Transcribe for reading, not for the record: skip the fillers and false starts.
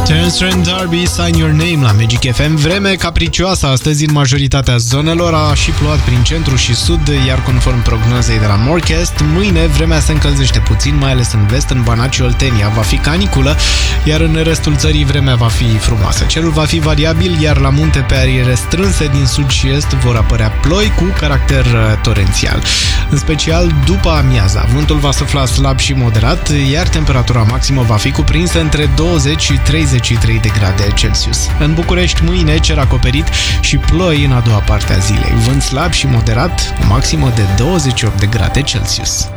Terence D'Arby, Sign Your Name la Magic FM. Vreme capricioasă astăzi în majoritatea zonelor, a și plouat prin centru și sud, iar conform prognozei de la Morecast, mâine vremea se încălzește puțin, mai ales în vest, în Banat și Oltenia. Va fi caniculă, iar în restul țării vremea va fi frumoasă. Cerul va fi variabil, iar la munte pe ariere strânse din sud și est vor apărea ploi cu caracter torențial. În special după amiaza, vântul va sufla slab și moderat, iar temperatura maximă va fi cuprinsă între 20 și 33 de grade Celsius. În București mâine cer acoperit și ploi în a doua parte a zilei. Vânt slab și moderat, o maximă de 28 de grade Celsius.